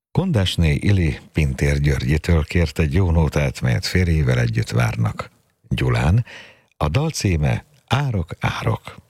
Kondásné Ili Pintér Györgyitől kért egy jó nótát, melyet férjével együtt várnak. Gyulán. A dal címe Árok, árok.